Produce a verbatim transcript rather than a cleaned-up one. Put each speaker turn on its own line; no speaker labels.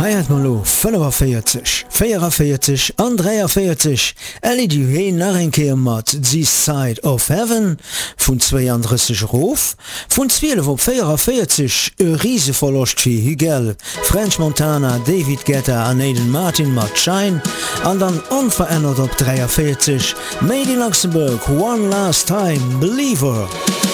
Heiert malo fünfundvierzig, vierundvierzig an dreiundvierzig, Ellie Duhé nach enkeer mat This Side of Heaven, vun zweiunddreißig Rof, vun zwölf op vierundvierzig e Rieseverlust fir Hugel, French Montana, David Guetta an Aiden Martin mat Shine, an dann onverändert op dreiundvierzig, Made in Luxemburg, One Last Time, Believer.